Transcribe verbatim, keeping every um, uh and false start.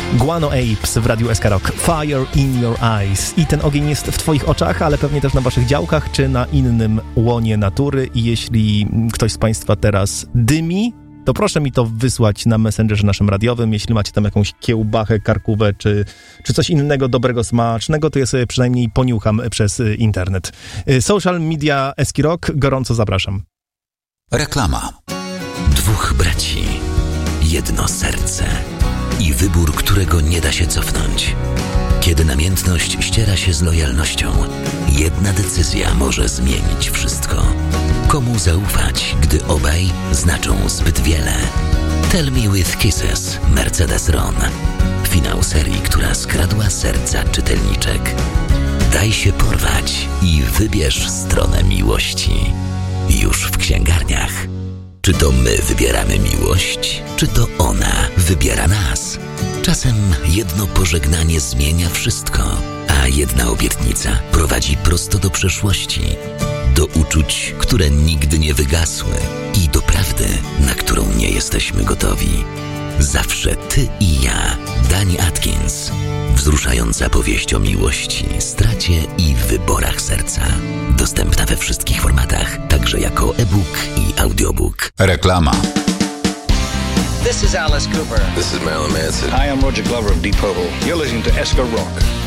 Guano Apes w Radiu S K Rock. Fire in your eyes. I ten ogień jest w twoich oczach, ale pewnie też na waszych działkach, czy na innym łonie natury. I jeśli ktoś z państwa teraz dymi, to proszę mi to wysłać na Messengerze naszym radiowym. Jeśli macie tam jakąś kiełbachę, karkówę, czy, czy coś innego dobrego, smacznego, to ja sobie przynajmniej poniucham przez internet. Social media S K Rock, gorąco zapraszam. Reklama. Dwóch braci, jedno serce i wybór, którego nie da się cofnąć. Kiedy namiętność ściera się z lojalnością, jedna decyzja może zmienić wszystko. Komu zaufać, gdy obaj znaczą zbyt wiele? Tell Me With Kisses, Mercedes Ron. Finał serii, która skradła serca czytelniczek. Daj się porwać i wybierz stronę miłości. Już w księgarniach. Czy to my wybieramy miłość, czy to ona wybiera nas? Czasem jedno pożegnanie zmienia wszystko, a jedna obietnica prowadzi prosto do przeszłości, do uczuć, które nigdy nie wygasły i do prawdy, na którą nie jesteśmy gotowi. Zawsze ty i ja, Dani Atkins. Wzruszająca powieść o miłości, stracie i wyborach serca. Dostępna we wszystkich formatach, także jako e-book i audiobook. Reklama. This is Alice Cooper. This is Marilyn Manson. Hi, I'm Roger Glover of Deep Purple. You're listening to S K Rock.